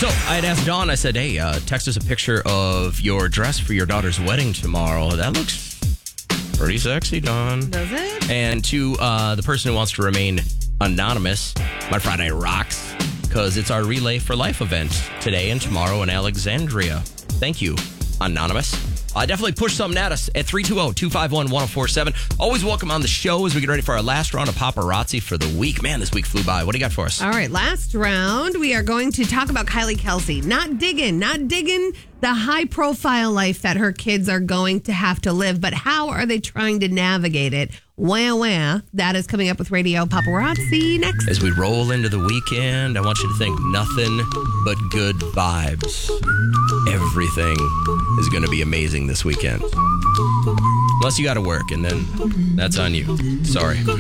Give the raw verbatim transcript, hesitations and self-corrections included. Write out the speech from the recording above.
So I had asked Dawn, I said, hey, uh, text us a picture of your dress for your daughter's wedding tomorrow. That looks pretty sexy, Dawn. Does it? And to uh, the person who wants to remain anonymous, my Friday rocks, because it's our Relay for Life event today and tomorrow in Alexandria. Thank you, anonymous. Uh, definitely push something at us at three two zero, two five one, one zero four seven. Always welcome on the show as we get ready for our last round of paparazzi for the week. Man, this week flew by. What do you got for us? All right, last round, we are going to talk about Kylie Kelsey. Not digging, not digging the high-profile life that her kids are going to have to live, but how are they trying to navigate it? Wah, wah. That is coming up with Radio Paparazzi next. As we roll into the weekend, I want you to think nothing but good vibes. Everything is going to be amazing this weekend. Unless you got to work, and then that's on you. Sorry.